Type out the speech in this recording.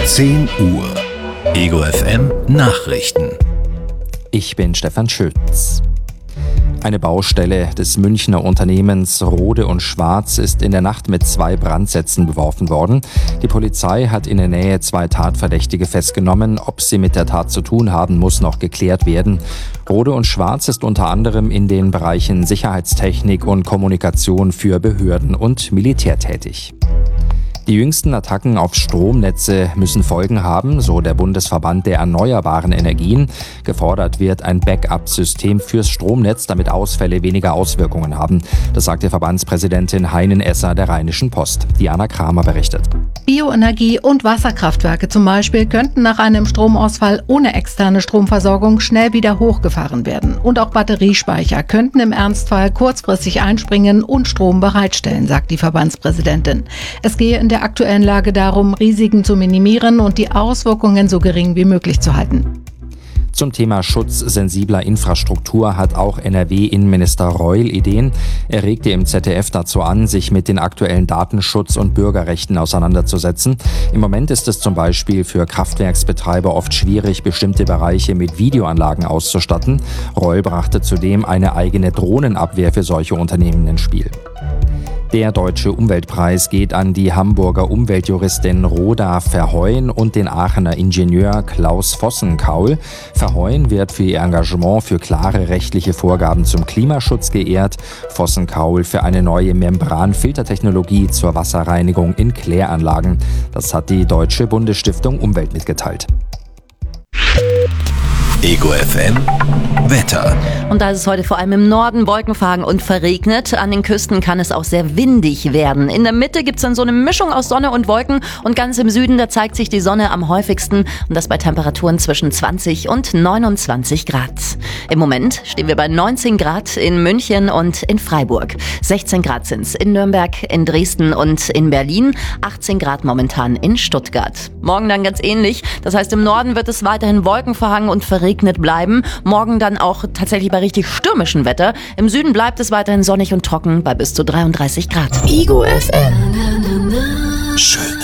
10 Uhr. Ego FM Nachrichten. Ich bin Stefan Schütz. Eine Baustelle des Münchner Unternehmens Rohde und Schwarz ist in der Nacht mit 2 Brandsätzen beworfen worden. Die Polizei hat in der Nähe 2 Tatverdächtige festgenommen. Ob sie mit der Tat zu tun haben, muss noch geklärt werden. Rohde und Schwarz ist unter anderem in den Bereichen Sicherheitstechnik und Kommunikation für Behörden und Militär tätig. Die jüngsten Attacken auf Stromnetze müssen Folgen haben, so der Bundesverband der erneuerbaren Energien. Gefordert wird ein Backup-System fürs Stromnetz, damit Ausfälle weniger Auswirkungen haben. Das sagte Verbandspräsidentin Heinen-Esser der Rheinischen Post. Diana Kramer berichtet. Bioenergie- und Wasserkraftwerke zum Beispiel könnten nach einem Stromausfall ohne externe Stromversorgung schnell wieder hochgefahren werden. Und auch Batteriespeicher könnten im Ernstfall kurzfristig einspringen und Strom bereitstellen, sagt die Verbandspräsidentin. Es gehe in der aktuellen Lage darum, Risiken zu minimieren und die Auswirkungen so gering wie möglich zu halten. Zum Thema Schutz sensibler Infrastruktur hat auch NRW-Innenminister Reul Ideen. Er regte im ZDF dazu an, sich mit den aktuellen Datenschutz- und Bürgerrechten auseinanderzusetzen. Im Moment ist es zum Beispiel für Kraftwerksbetreiber oft schwierig, bestimmte Bereiche mit Videoanlagen auszustatten. Reul brachte zudem eine eigene Drohnenabwehr für solche Unternehmen ins Spiel. Der Deutsche Umweltpreis geht an die Hamburger Umweltjuristin Rhoda Verheuen und den Aachener Ingenieur Klaus Vossenkaul. Verheuen wird für ihr Engagement für klare rechtliche Vorgaben zum Klimaschutz geehrt, Vossenkaul für eine neue Membranfiltertechnologie zur Wasserreinigung in Kläranlagen. Das hat die Deutsche Bundesstiftung Umwelt mitgeteilt. Ego FM Wetter. Und da ist es heute vor allem im Norden wolkenverhangen und verregnet. An den Küsten kann es auch sehr windig werden. In der Mitte gibt es dann so eine Mischung aus Sonne und Wolken. Und ganz im Süden, da zeigt sich die Sonne am häufigsten. Und das bei Temperaturen zwischen 20 und 29 Grad. Im Moment stehen wir bei 19 Grad in München und in Freiburg. 16 Grad sind es in Nürnberg, in Dresden und in Berlin. 18 Grad momentan in Stuttgart. Morgen dann ganz ähnlich. Das heißt, im Norden wird es weiterhin wolkenverhangen und verregnet bleiben. Morgen dann auch tatsächlich bei richtig stürmischem Wetter. Im Süden bleibt es weiterhin sonnig und trocken bei bis zu 33 Grad. Ego FM. Schön.